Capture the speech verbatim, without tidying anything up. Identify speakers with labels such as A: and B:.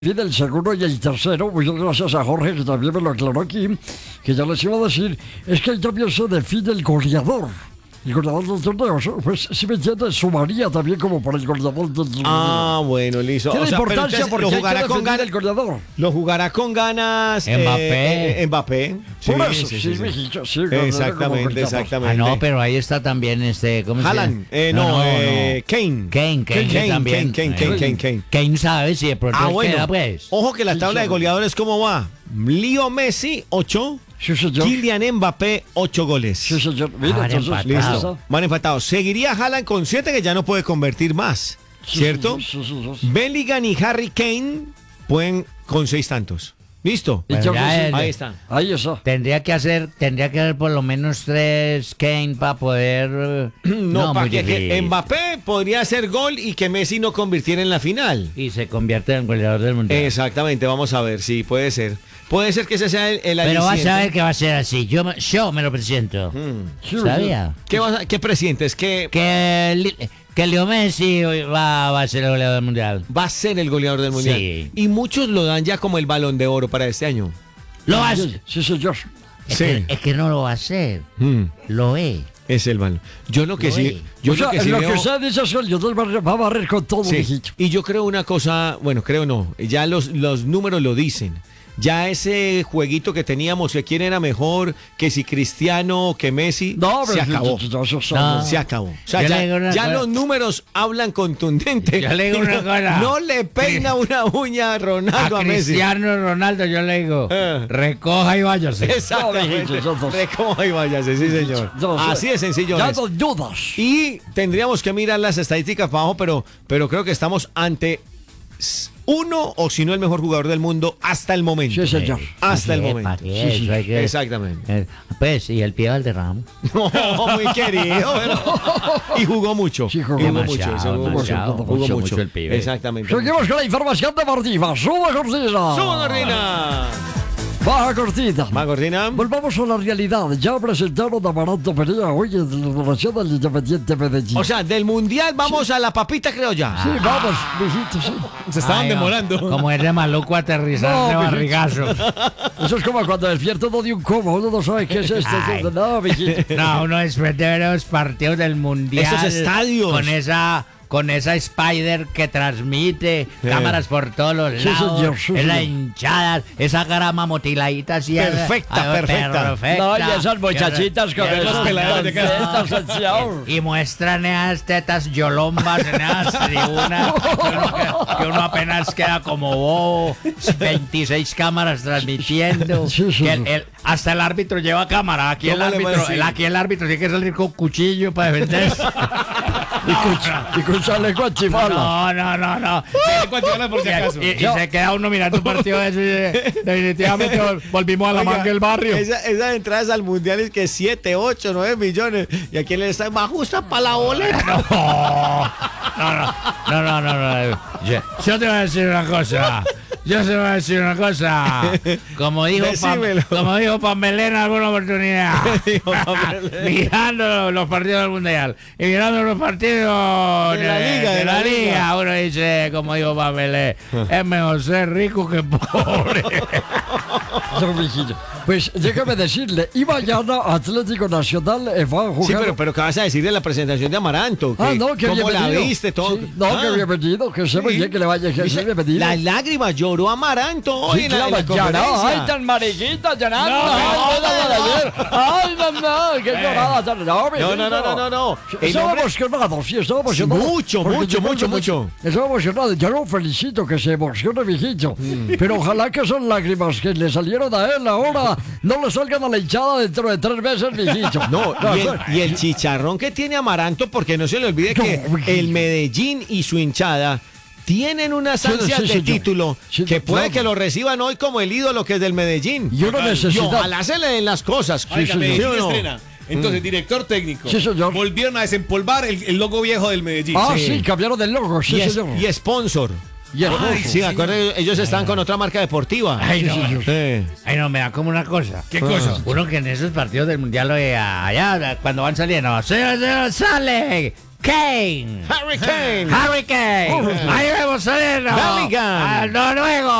A: del segundo y el tercero, muchas gracias a Jorge que también me lo aclaró aquí, que ya les iba a decir, es que ahí también se define el goleador. El goleador del torneo, pues si me entiendes, sumaría también como por el goleador del torneo.
B: Ah, bueno, listo.
A: Tiene
B: O sea,
A: importancia
B: pero
A: porque
B: lo
A: hay
B: jugará
A: que
B: con
A: defender
B: ganas.
A: el goleador.
B: Lo jugará con ganas.
C: Mbappé.
B: Eh, eh, Mbappé.
A: Por
B: Sí,
A: eso,
B: sí,
A: sí,
B: sí, sí.
A: mijito, sí, goleador como
B: Exactamente,
A: goleador.
B: exactamente.
C: Ah, no, pero ahí está también este, ¿cómo se llama?
B: Haaland. Eh, no, eh, Kane.
C: Kane, Kane,
B: Kane,
C: también.
B: Kane, Kane,
C: Eh,
B: Kane, Kane.
C: Kane sabe si de pronto
B: Ah,
C: él
B: bueno.
C: queda, pues.
B: Ojo que la
A: Sí,
B: tabla de
A: señor.
B: goleadores, ¿cómo va? Leo Messi, ocho.
A: Sí, señor.
B: Kylian Mbappé, ocho goles.
A: Sí, señor. Mira,
C: Ah,
A: entonces,
C: empatado.
B: Listo. Van empatados. Seguiría Haaland con siete, que ya no puede convertir más.
A: Sí,
B: ¿Cierto?
A: sí, sí, sí, sí.
B: Bellingham y Harry Kane pueden con seis tantos. ¿Listo?
A: Y
C: Bueno,
A: yo
C: ya
A: que sí.
C: el-
B: Ahí está.
A: Ahí está.
C: Tendría que hacer, tendría que haber por lo menos tres Kane para poder. eh,
B: No, para
C: muy
B: que, que
C: difícil.
B: Mbappé podría hacer gol y que Messi no convirtiera en la final.
C: Y se convierte en goleador del mundial.
B: Exactamente, vamos a ver, sí, puede ser. Puede ser que ese sea el, el
C: Pero vas
B: aliciente.
C: a ver que va a ser así. Yo, me- yo me lo presento.
B: Mm.
A: Sí,
C: ¿Sabía?
B: ¿Qué, vas a- qué presidente? Es que
C: Que, Li- que Leo Messi va, va a ser el goleador del mundial.
B: va a ser el goleador del mundial.
C: Sí.
B: Y muchos lo dan ya como el Balón de Oro para este año.
C: Lo va a
A: Sí,
C: hacer.
A: sí, señor.
C: Es,
B: Sí.
C: que, es que no lo va a hacer.
B: Mm,
C: Lo es.
B: Es el balón. Yo lo que
C: Lo
B: sí,
C: es.
B: yo
A: o sea,
B: lo que sí
A: lo
B: veo-
A: que usted dice es que el Lionel va a- va a barrer con todo,
B: Sí,
A: mijito.
B: y yo creo una cosa, bueno, creo no, ya los, los números lo dicen. Ya ese jueguito que teníamos, que quién era mejor, que si Cristiano, que Messi,
A: No,
B: se
A: pero-
B: acabó.
A: no, eso son-
C: No.
B: Se acabó. O sea,
C: Yo
B: ya,
C: le digo una
B: ya
C: cosa.
B: los números hablan contundente.
C: Yo le digo una
B: no,
C: cosa.
B: no le peina una uña a
C: A
B: Ronaldo a, Messi.
C: Cristiano Ronaldo yo le digo,
B: Eh.
C: recoja y váyase.
B: Exactamente.
A: No, mijito, esos-
B: Recoja y váyase, sí, señor.
A: No, sí.
B: Así de sencillo
A: Ya
B: es.
A: no dudas.
B: Y tendríamos que mirar las estadísticas para abajo, pero, pero creo que estamos ante s- uno o si no el mejor jugador del mundo hasta el momento.
A: Sí, señor.
B: Hasta el
C: ¿Pa' qué?
B: momento.
C: ¿Pa' qué?
A: Sí, sí,
C: Eso hay que-
B: exactamente.
C: Eh, Pues, y el pie Valderrama.
B: No, muy querido. pero- Y jugó mucho.
A: Sí, jugó
B: Y
C: demasiado,
B: mucho. Jugó mucho.
C: demasiado,
B: Jugó
C: mucho,
B: mucho.
C: mucho el pibe.
B: Exactamente.
A: Seguimos con la información deportiva. Suba cortina.
B: ¡Suba, Gordina!
A: Baja cortina.
B: ¿Va, Gordina?
A: Volvamos a la realidad. Ya presentaron a Amaranto Perea hoy en la relación del Independiente Medellín.
B: O sea, del mundial vamos a la papita, creo ya.
A: sí, vamos, mijito, sí.
D: Se estaban
C: Ay, no.
D: demorando.
C: Como es de maluco aterrizar
A: No,
C: de
A: mijito.
C: barrigazo.
A: Eso es como cuando despierta uno de un coma. Uno no sabe qué es esto.
C: Ay.
A: No, mijito.
C: No, uno después de ver los partidos del mundial.
B: Esos estadios.
C: Con esa, con esa Spider que transmite,
B: Sí.
C: cámaras por todos los
A: Sí,
C: lados,
A: señor, sí,
C: esa
A: señor.
C: hinchada, esa grama motiladita así.
B: Perfecta,
C: ay,
B: perfecta.
C: perfecta.
A: No, y esas muchachitas con
C: Y esas
A: esas
D: peladas de cara.
A: tantas, sección.
C: Y muestran esas tetas yolombas en esas tribunas que uno, que- que uno apenas queda como bobo, veintiséis cámaras transmitiendo,
A: Sí, sí,
C: que el-
A: sí.
C: el- hasta el árbitro lleva cámara, aquí el
B: ¿Cómo le va a
C: árbitro,
B: decir?
C: el- aquí el árbitro tiene que salir con cuchillo para defenderse.
A: Y con, y con chaleco antifala.
C: No, no, no, no.
D: Sí, cuánto por si acaso.
C: Y, y se queda uno mirando un partido de eso y eh, definitivamente volvimos a la
B: Oiga,
C: manga del barrio.
B: Esa, esas entradas al mundial es que siete, ocho, nueve millones. Y aquí le está más justa para la boleta.
C: No, no, no, no, no, no, no. Yo, yo te voy a decir una cosa. Yo te voy a decir una cosa. Como dijo, Pam,
B: Decímelo.
C: como dijo Pambelé en alguna oportunidad.
B: Dijo Pambelé.
C: Mirando los partidos del mundial y mirando los partidos
B: De la liga, de la liga.
C: uno dice, como dijo Pambelé, es mejor ser rico que pobre.
A: No, mijito. Pues déjame decirle, y mañana Atlético Nacional eh, va a jugar.
B: Sí, pero, pero ¿qué vas a decir de la presentación de Amaranto?
A: Ah,
B: ¿Qué-
A: no, que
B: ¿Cómo la
A: bienvenido.
B: viste? Todo?
A: Sí, no,
B: Ah,
A: que bienvenido, que se muy
B: sí.
A: bien, que le vaya, que sea bienvenido.
B: Las lágrimas lloró Amaranto hoy
A: Sí,
B: en la, en
A: claro,
B: la
A: lloró.
B: conferencia.
A: Ay, tan mariquita, llorando.
B: No,
A: Ay,
B: no,
A: no, no, no, ayer. Ay, no, no, qué llorada. tan- No,
B: No, no, no, no, no, no. El
A: Estaba
B: hombre-
A: emocionado, sí, estaba emocionado.
B: mucho,
A: Porque
B: mucho,
A: yo
B: mucho,
A: me-
B: mucho.
A: Estaba emocionado. Yo lo felicito que se emocione, mijito. Pero ojalá que esas lágrimas que le salieron a él ahora no le salgan a la hinchada dentro de tres meses, mijito.
B: No, y el,
A: eso-
B: y el chicharrón que tiene Amaranto, porque no se le olvide
A: No,
B: que
A: mijito.
B: el Medellín y su hinchada tienen unas
A: Sí,
B: ansias
A: sí,
B: de
A: señor.
B: título
A: Sí,
B: que puede
A: claro.
B: que lo reciban hoy como el ídolo que es del Medellín.
A: Y una
B: Y
A: necesidad.
B: ojalá se le den las cosas.
D: Oiga,
A: sí,
D: Medellín
B: ¿sí o no?
D: estrena. Entonces, director técnico.
A: Sí, señor.
D: Volvieron a desempolvar el, el logo viejo del Medellín.
A: Ah,
D: Sí.
A: sí, cambiaron el logo, sí,
B: y, es-
A: señor.
B: y sponsor.
A: Y el
B: Ay,
A: logo.
B: sí, acuérdate, ellos están con otra marca deportiva.
C: Ay, no.
B: Sí.
C: Ay, no, me da como una cosa.
D: ¿Qué cosa?
C: Uno que en esos partidos del mundial, oye, allá, cuando van saliendo, ¡se, se sale! Kane.
B: Harry Kane.
C: Harry Kane. Ahí vemos a
B: Bellingham.
C: al noruego.